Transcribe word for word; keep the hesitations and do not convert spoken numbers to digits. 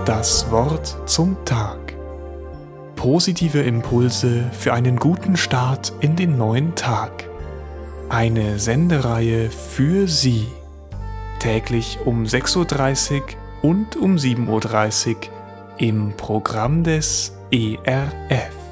Das Wort zum Tag. Positive Impulse für einen guten Start in den neuen Tag. Eine Sendereihe für Sie. Täglich um sechs Uhr dreißig und um sieben Uhr dreißig im Programm des E R F.